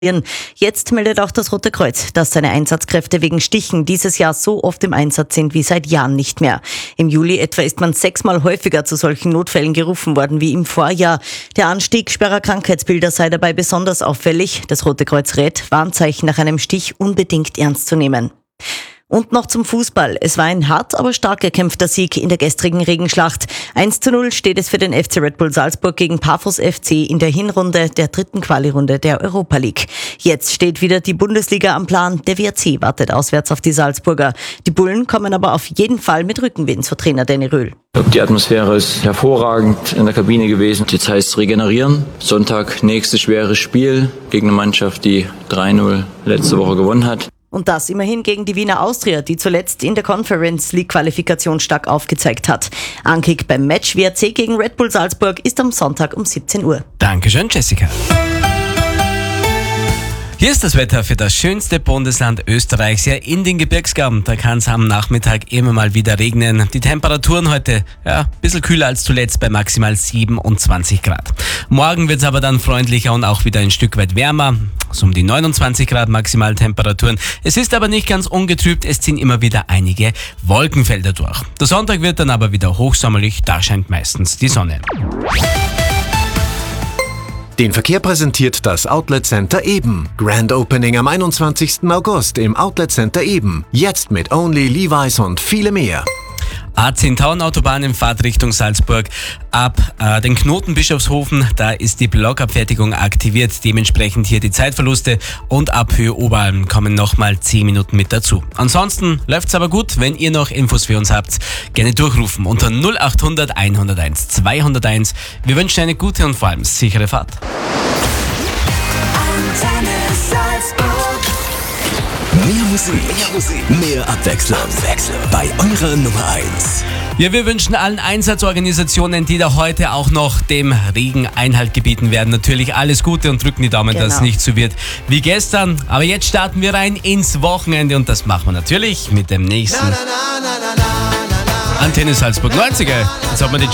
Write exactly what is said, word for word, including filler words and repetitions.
Jetzt meldet auch das Rote Kreuz, dass seine Einsatzkräfte wegen Stichen dieses Jahr so oft im Einsatz sind wie seit Jahren nicht mehr. Im Juli etwa ist man sechsmal häufiger zu solchen Notfällen gerufen worden wie im Vorjahr. Der Anstieg schwerer Krankheitsbilder sei dabei besonders auffällig. Das Rote Kreuz rät, Warnzeichen nach einem Stich unbedingt ernst zu nehmen. Und noch zum Fußball. Es war ein hart, aber stark erkämpfter Sieg in der gestrigen Regenschlacht. eins zu null steht es für den F C Red Bull Salzburg gegen Pafos F C in der Hinrunde der dritten Quali-Runde der Europa League. Jetzt steht wieder die Bundesliga am Plan. Der W R C wartet auswärts auf die Salzburger. Die Bullen kommen aber auf jeden Fall mit Rückenwind, so Trainer Danny Röhl. Die Atmosphäre ist hervorragend in der Kabine gewesen. Jetzt heißt es regenerieren. Sonntag nächstes schweres Spiel gegen eine Mannschaft, die drei null letzte Woche gewonnen hat. Und das immerhin gegen die Wiener Austria, die zuletzt in der Conference League Qualifikation stark aufgezeigt hat. Ankick beim Match W R C gegen Red Bull Salzburg ist am Sonntag um siebzehn Uhr. Dankeschön, Jessica. Hier ist das Wetter für das schönste Bundesland Österreichs, ja in den Gebirgsgaben. Da kann es am Nachmittag immer mal wieder regnen. Die Temperaturen heute, ja, ein bisschen kühler als zuletzt bei maximal siebenundzwanzig Grad. Morgen wird es aber dann freundlicher und auch wieder ein Stück weit wärmer. So um die neunundzwanzig Grad Maximaltemperaturen. Es ist aber nicht ganz ungetrübt, es ziehen immer wieder einige Wolkenfelder durch. Der Sonntag wird dann aber wieder hochsommerlich, da scheint meistens die Sonne. Den Verkehr präsentiert das Outlet Center Eben. Grand Opening am einundzwanzigsten August im Outlet Center Eben. Jetzt mit Only, Levi's und viele mehr. A zehn Autobahn in Fahrtrichtung Salzburg. Ab äh, den Knoten Bischofshofen, da ist die Blockabfertigung aktiviert. Dementsprechend hier die Zeitverluste und ab Höhe Oberalm kommen nochmal zehn Minuten mit dazu. Ansonsten läuft's aber gut. Wenn ihr noch Infos für uns habt, gerne durchrufen unter null acht hundert einhunderteins zweihunderteins. Wir wünschen eine gute und vor allem sichere Fahrt. Mehr Musik, mehr Musik, mehr Abwechslung. Abwechslung bei eurer Nummer eins. Ja, wir wünschen allen Einsatzorganisationen, die da heute auch noch dem Regen Einhalt gebieten werden, natürlich alles Gute und drücken die Daumen, genau, dass es nicht so wird wie gestern. Aber jetzt starten wir rein ins Wochenende und das machen wir natürlich mit dem nächsten Antenne Salzburg neunziger. Jetzt hat man die